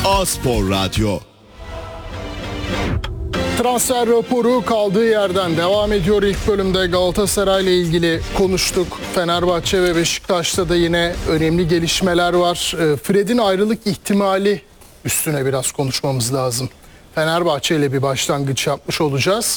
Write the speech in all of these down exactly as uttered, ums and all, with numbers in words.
A-Spor Radyo. Transfer raporu kaldığı yerden devam ediyor. İlk bölümde Galatasaray ile ilgili konuştuk. Fenerbahçe ve Beşiktaş'ta da yine önemli gelişmeler var. Fred'in ayrılık ihtimali üstüne biraz konuşmamız lazım. Fenerbahçe ile bir başlangıç yapmış olacağız.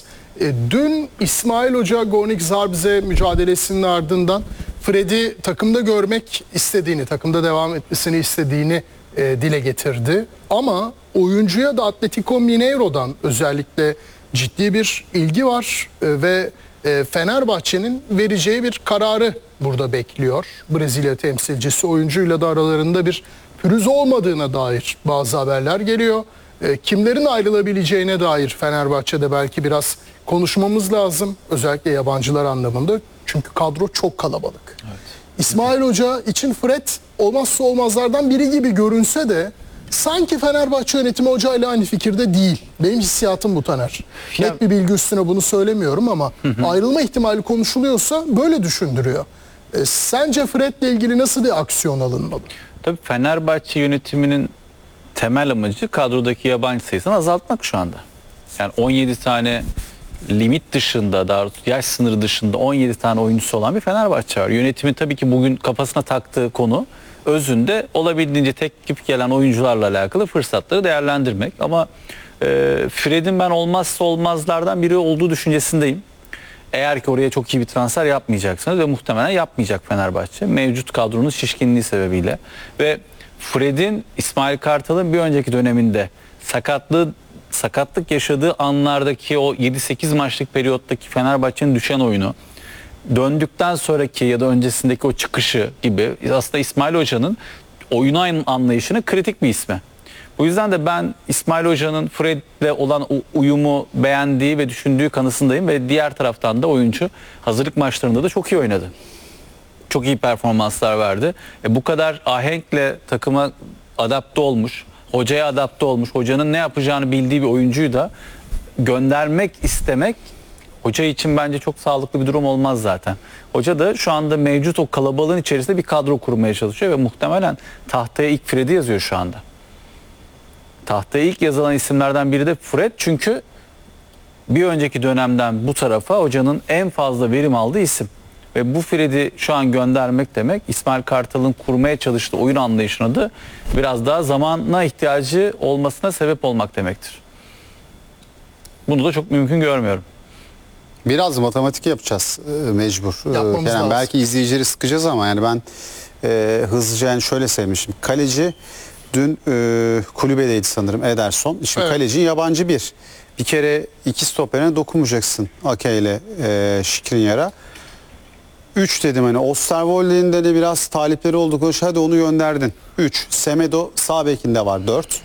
Dün İsmail Hoca Gornik Zabrze mücadelesinin ardından Fred'i takımda görmek istediğini, takımda devam etmesini istediğini e, dile getirdi. Ama oyuncuya da Atletico Mineiro'dan özellikle ciddi bir ilgi var e, ve e, Fenerbahçe'nin vereceği bir kararı burada bekliyor. Brezilya temsilcisi oyuncuyla da aralarında bir pürüz olmadığına dair bazı haberler geliyor. E, kimlerin ayrılabileceğine dair Fenerbahçe'de belki biraz konuşmamız lazım. Özellikle yabancılar anlamında. Çünkü kadro çok kalabalık. Evet. İsmail Hoca için Fred olmazsa olmazlardan biri gibi görünse de sanki Fenerbahçe yönetimi Hoca ile aynı fikirde değil. Benim hissiyatım bu, Taner. Ya, net bir bilgi üstüne bunu söylemiyorum ama hı hı. ayrılma ihtimali konuşuluyorsa böyle düşündürüyor. E, sence Fred'le ilgili nasıl bir aksiyon alınmalı? Tabii Fenerbahçe yönetiminin temel amacı kadrodaki yabancı sayısını azaltmak şu anda. Yani on yedi tane limit dışında, daha yaş sınırı dışında on yedi tane oyuncusu olan bir Fenerbahçe var. Yönetimin tabii ki bugün kafasına taktığı konu özünde olabildiğince teklif gelen oyuncularla alakalı fırsatları değerlendirmek. Ama e, Fred'in ben olmazsa olmazlardan biri olduğu düşüncesindeyim. Eğer ki oraya çok iyi bir transfer yapmayacaksınız ve muhtemelen yapmayacak Fenerbahçe. Mevcut kadronun şişkinliği sebebiyle. Ve Fred'in İsmail Kartal'ın bir önceki döneminde sakatlığı sakatlık yaşadığı anlardaki o yedi sekiz maçlık periyottaki Fenerbahçe'nin düşen oyunu, döndükten sonraki ya da öncesindeki o çıkışı gibi aslında İsmail Hoca'nın oyunu anlayışının kritik bir ismi. Bu yüzden de ben İsmail Hoca'nın Fred'le olan uyumu beğendiği ve düşündüğü kanısındayım ve diğer taraftan da oyuncu hazırlık maçlarında da çok iyi oynadı. Çok iyi performanslar verdi. E bu kadar ahenkle takıma adapte olmuş, hocaya adapte olmuş, hocanın ne yapacağını bildiği bir oyuncuyu da göndermek istemek hoca için bence çok sağlıklı bir durum olmaz zaten. Hoca da şu anda mevcut o kalabalığın içerisinde bir kadro kurmaya çalışıyor ve muhtemelen tahtaya ilk Fred'i yazıyor şu anda. Tahtaya ilk yazılan isimlerden biri de Fred, çünkü bir önceki dönemden bu tarafa hocanın en fazla verim aldığı isim. Ve bu Fred'i şu an göndermek demek İsmail Kartal'ın kurmaya çalıştığı oyun anlayışına da biraz daha zamana ihtiyacı olmasına sebep olmak demektir. Bunu da çok mümkün görmüyorum. Biraz matematik yapacağız e, mecbur. Yapmamız yani lazım. belki izleyicileri sıkacağız ama yani ben e, hızlıca yani şöyle sevmişim. Kaleci dün e, kulübedeydi sanırım, Ederson. Şimdi evet. Kaleci yabancı bir. Bir kere iki stoperine dokunmayacaksın Ake ile e, Skriniar'a. üç dedim, hani Osterwolde'nin de biraz talipleri oldu. Koş, hadi onu gönderdin. üç. Semedo sağ bekinde var. dört.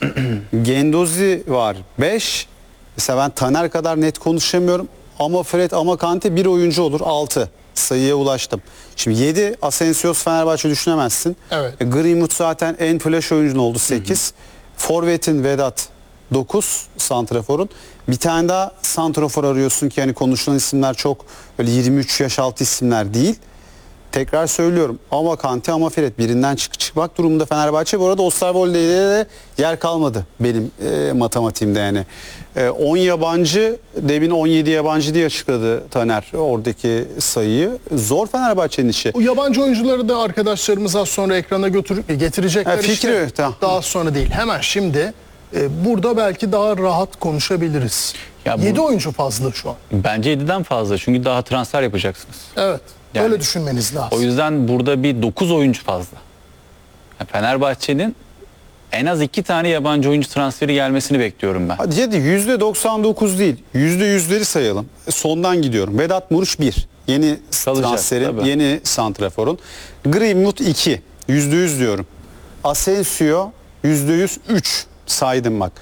Gendozi var. beş. Mesela ben Taner kadar net konuşamıyorum. Ama Fred ama Kante bir oyuncu olur. altı. Sayıya ulaştım. Şimdi yedi. Asensios Fenerbahçe düşünemezsin. Evet. E, Greenwood zaten en flash oyuncun oldu. sekiz. Forvet'in Vedat. dokuz santraforun. Bir tane daha santrafor arıyorsun ki yani konuşulan isimler çok böyle yirmi üç yaş altı isimler değil. Tekrar söylüyorum, ama Kante ama Fred birinden çık çıkmak durumunda Fenerbahçe. Bu arada Osterwolde'de de yer kalmadı benim e, matematiğimde yani. E, on yabancı, demin on yedi yabancı diye açıkladı Taner oradaki sayıyı. Zor Fenerbahçe'nin işi. O yabancı oyuncuları da arkadaşlarımız az sonra ekrana götürüp getirecekler. Ha, fikri, işte. tamam. Daha sonra değil, hemen şimdi. E, burada belki daha rahat konuşabiliriz. Ya bu, yedi oyuncu fazla şu an. Bence yediden fazla, çünkü daha transfer yapacaksınız. Evet. Yani, öyle düşünmeniz lazım. O yüzden burada bir dokuz oyuncu fazla. Yani Fenerbahçe'nin en az iki tane yabancı oyuncu transferi gelmesini bekliyorum ben. Hadi hadi yüzde doksan dokuz değil, yüzde yüzleri sayalım. Sondan gidiyorum. Vedat Muriç bir. Yeni Kalacak, transferin, tabii. yeni santraforun. Greenwood iki. yüzde yüz diyorum. Asensio yüzde yüz üç saydım bak.